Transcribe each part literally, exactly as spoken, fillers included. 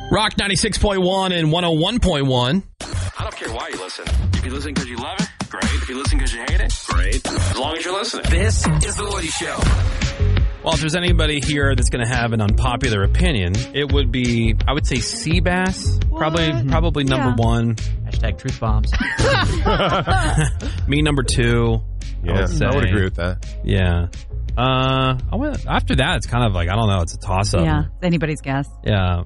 Rock ninety-six point one and one oh one point one. I don't care why you listen. If you listen because you love it, great. If you listen because you hate it, great. As long as you're listening. This is The Woody Show. Well, if there's anybody here that's going to have an unpopular opinion, it would be, I would say, Seabass. Probably probably number Yeah. one. Hashtag truth bombs. Me, number two. Yeah, I would, say. I would agree with that. Yeah. Uh, I went, after that, it's kind of like, I don't know, it's a toss-up. Yeah, anybody's guess. Yeah.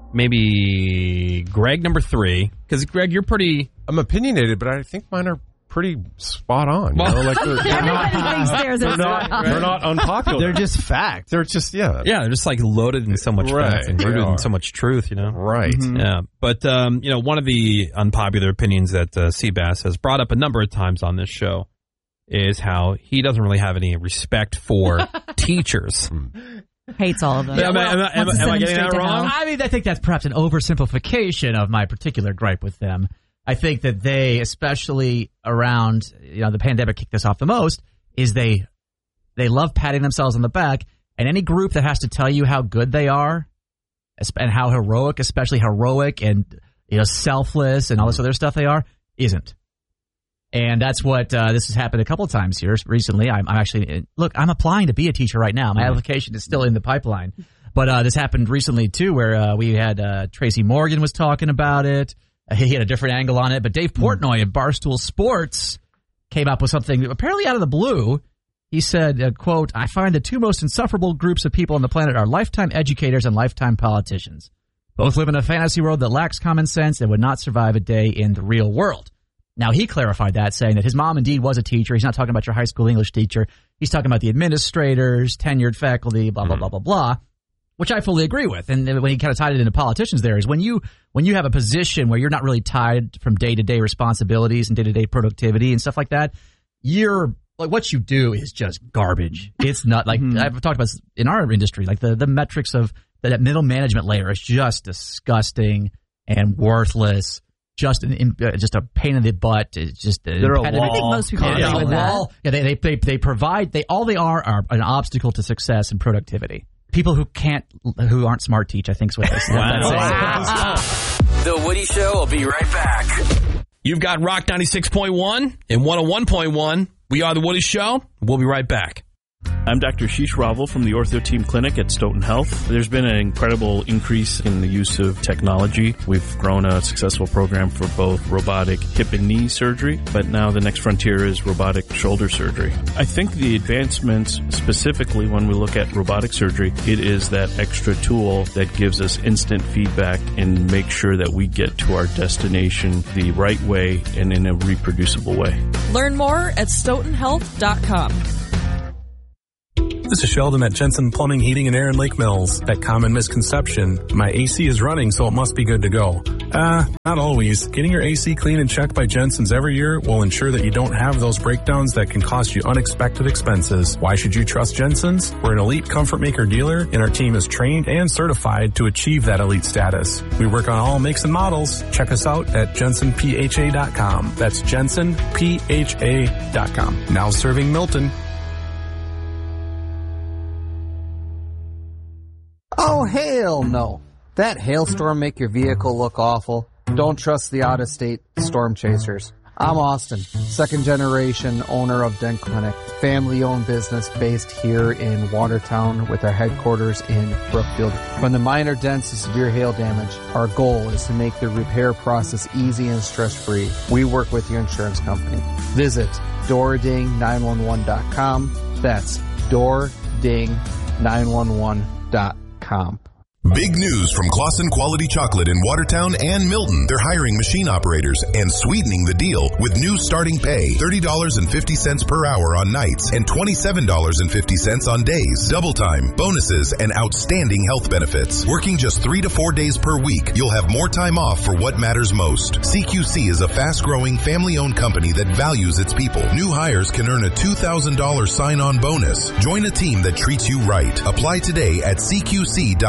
Maybe Greg, number three. Because, Greg, you're pretty... I'm opinionated, but I think mine are pretty spot on. You Well- know, like they're, they're not, Everybody thinks theirs they're is not, wrong. they're not unpopular. They're just fact. They're just, yeah. Yeah, they're just like loaded in so much Right, facts and they rooted in are. so much truth, you know? Right. Mhm. Yeah. But, um, you know, one of the unpopular opinions that uh, Seabass has brought up a number of times on this show is how he doesn't really have any respect for teachers. Hates all of them. Yeah, am I- am I- am I- Wants to am I send them getting straight that to wrong? hell. I mean, I think that's perhaps an oversimplification of my particular gripe with them. I think that they, especially around, you know, the pandemic kicked this off the most, is they they love patting themselves on the back, and any group that has to tell you how good they are es- and how heroic, especially heroic and, you know, selfless and all this other stuff they are, isn't. And that's what uh, this has happened a couple of times here recently. I'm, I'm actually look. I'm applying to be a teacher right now. My Mm-hmm. application is still in the pipeline, but uh, this happened recently too, where uh, we had uh, Tracy Morgan was talking about it. Uh, he had a different angle on it, but Dave Portnoy at Barstool Sports came up with something apparently out of the blue. He said, uh, "quote I find the two most insufferable groups of people on the planet are lifetime educators and lifetime politicians. Both live in a fantasy world that lacks common sense and would not survive a day in the real world." Now, he clarified that, saying that his mom indeed was a teacher. He's not talking about your high school English teacher. He's talking about the administrators, tenured faculty, blah, blah, blah, blah, blah, which I fully agree with. And when he kind of tied it into politicians there is when you when you have a position where you're not really tied from day-to-day responsibilities and day-to-day productivity and stuff like that, you're like what you do is just garbage. It's not like I've talked about this in our industry, like the, the metrics of that middle management layer is just disgusting and worthless. Just an, uh, just a pain in the butt. It's just They're a impediment. wall. I think most people Yeah, agree a with that. wall. Yeah, they, they they they provide. They all they are are an obstacle to success and productivity. People who can't, who aren't smart teach. I think is what they say. Wow. The Woody Show will be right back. You've got Rock ninety-six point one and one oh one point one. We are The Woody Show. We'll be right back. I'm Doctor Sheesh Ravel from the Ortho Team Clinic at Stoughton Health. There's been an incredible increase in the use of technology. We've grown a successful program for both robotic hip and knee surgery, but now the next frontier is robotic shoulder surgery. I think the advancements, specifically when we look at robotic surgery, it is that extra tool that gives us instant feedback and makes sure that we get to our destination the right way and in a reproducible way. Learn more at stoughton health dot com. This is Sheldon at Jensen Plumbing, Heating, and Air in Lake Mills. That common misconception, my A C is running, so it must be good to go. Uh, not always. Getting your A C cleaned and checked by Jensen's every year will ensure that you don't have those breakdowns that can cost you unexpected expenses. Why should you trust Jensen's? We're an elite comfort maker dealer, and our team is trained and certified to achieve that elite status. We work on all makes and models. Check us out at jensen p h a dot com. That's jensen p h a dot com. Now serving Milton. Oh, hell no. That hailstorm make your vehicle look awful? Don't trust the out-of-state storm chasers. I'm Austin, second generation owner of Dent Clinic, family-owned business based here in Watertown with our headquarters in Brookfield. From the minor dents to severe hail damage, our goal is to make the repair process easy and stress-free. We work with your insurance company. Visit door ding nine one one dot com. That's door ding nine one one dot com. Big news from Claussen Quality Chocolate in Watertown and Milton. They're hiring machine operators and sweetening the deal with new starting pay. thirty dollars and fifty cents per hour on nights and twenty-seven dollars and fifty cents on days. Double time, bonuses, and outstanding health benefits. Working just three to four days per week, you'll have more time off for what matters most. C Q C is a fast-growing, family-owned company that values its people. New hires can earn a two thousand dollars sign-on bonus. Join a team that treats you right. Apply today at c q c dot com.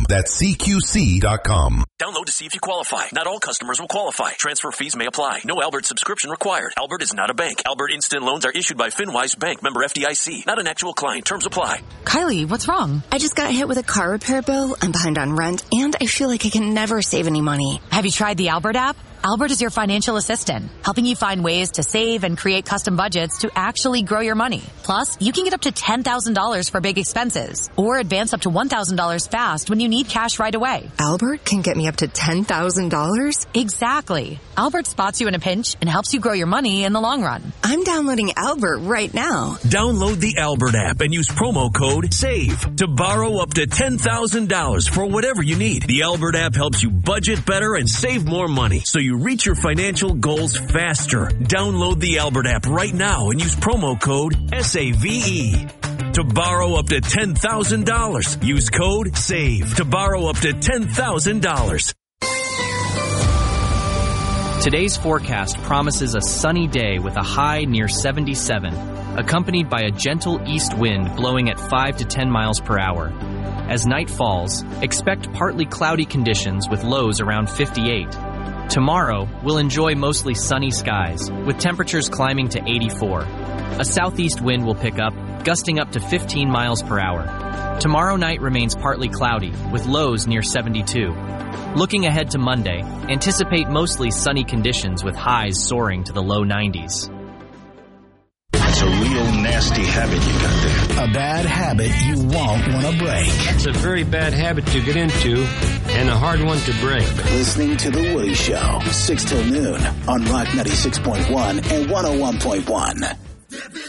com. That's C Q C dot com. Download to see if you qualify. Not all customers will qualify. Transfer fees may apply. No Albert subscription required. Albert is not a bank. Albert Instant Loans are issued by FinWise Bank, member F D I C. Not an actual client. Terms apply. Kylie, what's wrong? I just got hit with a car repair bill. I'm behind on rent, and I feel like I can never save any money. Have you tried the Albert app? Albert is your financial assistant, helping you find ways to save and create custom budgets to actually grow your money. Plus, you can get up to ten thousand dollars for big expenses, or advance up to one thousand dollars fast when you need cash right away. Albert can get me up to ten thousand dollars? Exactly. Albert spots you in a pinch and helps you grow your money in the long run. I'm downloading Albert right now. Download the Albert app and use promo code SAVE to borrow up to ten thousand dollars for whatever you need. The Albert app helps you budget better and save more money, so you reach your financial goals faster. Download the Albert app right now and use promo code S A V E to borrow up to ten thousand dollars. Use code SAVE to borrow up to ten thousand dollars. Today's forecast promises a sunny day with a high near seventy-seven, accompanied by a gentle east wind blowing at five to ten miles per hour. As night falls, expect partly cloudy conditions with lows around fifty-eight. Tomorrow, we'll enjoy mostly sunny skies, with temperatures climbing to eighty-four. A southeast wind will pick up, gusting up to fifteen miles per hour. Tomorrow night remains partly cloudy, with lows near seventy-two. Looking ahead to Monday, anticipate mostly sunny conditions with highs soaring to the low nineties. It's a real nasty habit you got there. A bad habit you won't want to break. It's a very bad habit to get into and a hard one to break. Listening to The Woody Show, six till noon on Rock ninety-six point one and one oh one point one.